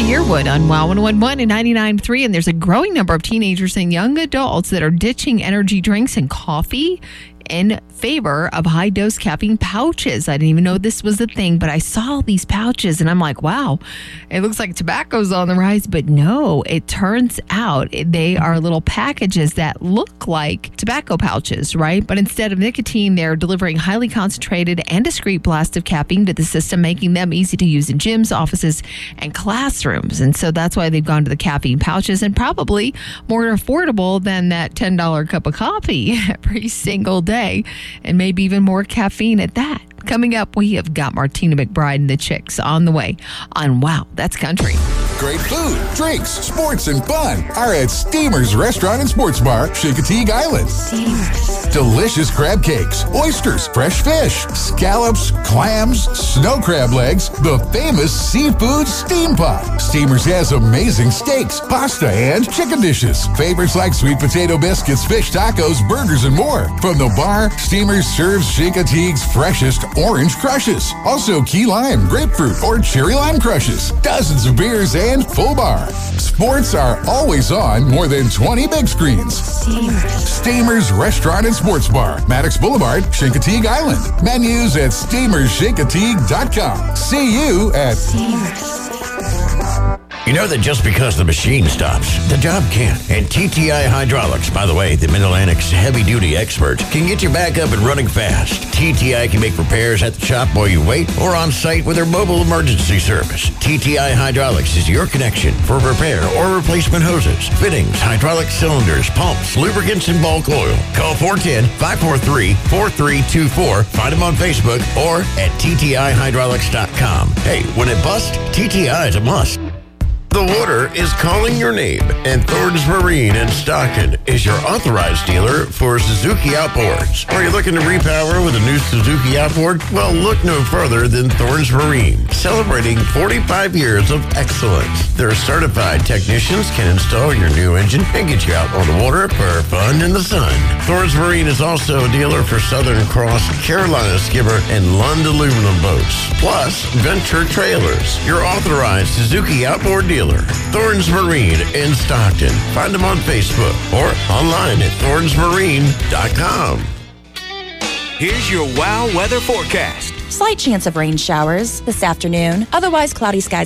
Yearwood on WOW 101.1 and 99.3. And there's a growing number of teenagers and young adults that are ditching energy drinks and coffee in favor of high-dose caffeine pouches. I didn't even know this was a thing, but I saw these pouches and I'm like, wow, it looks like tobacco's on the rise. But no, it turns out they are little packages that look like tobacco pouches, right? But instead of nicotine, they're delivering highly concentrated and discrete blasts of caffeine to the system, making them easy to use in gyms, offices, and classrooms. And so that's why they've gone to the caffeine pouches, and probably more affordable than that $10 cup of coffee every single day. And maybe even more caffeine at that. Coming up, we have got Martina McBride and the Chicks on the way on Wow, That's Country. Great food, drinks, sports, and fun are at Steamer's Restaurant and Sports Bar, Chincoteague Island. Steamers. Delicious crab cakes, oysters, fresh fish, scallops, clams, snow crab legs, the famous seafood steam pot. Steamer's has amazing steaks, pasta, and chicken dishes. Favorites like sweet potato biscuits, fish tacos, burgers, and more. From the bar, Steamer's serves Chincoteague's freshest orange crushes. Also key lime, grapefruit, or cherry lime crushes. Dozens of beers and full bar. Sports are always on more than 20 big screens. Steamer's Restaurant and Sports Bar, Maddox Boulevard, Chincoteague Island. Menus at steamerschincoteague.com. See you at Steamers. You know that just because the machine stops, the job can't. And TTI Hydraulics, by the way, the Mid-Atlantic's heavy-duty expert, can get you back up and running fast. TTI can make repairs at the shop while you wait or on site with their mobile emergency service. TTI Hydraulics is your connection for repair or replacement hoses, fittings, hydraulic cylinders, pumps, lubricants, and bulk oil. Call 410-543-4324. Find them on Facebook or at TTIHydraulics.com. Hey, when it busts, TTI is a must. The water is calling your name, and Thornton's Marine in Stockton is your authorized dealer for Suzuki outboards. Are you looking to repower with a new Suzuki outboard? Well, look no further than Thornton's Marine, celebrating 45 years of excellence. Their certified technicians can install your new engine and get you out on the water for fun in the sun. Thornton's Marine is also a dealer for Southern Cross, Carolina Skimmer, and Lund aluminum boats, plus Venture Trailers, your authorized Suzuki outboard dealer. Thornton's Marine in Stockton. Find them on Facebook or online at thorntonsmarine.com. Here's your WOW weather forecast. Slight chance of rain showers this afternoon. Otherwise, cloudy skies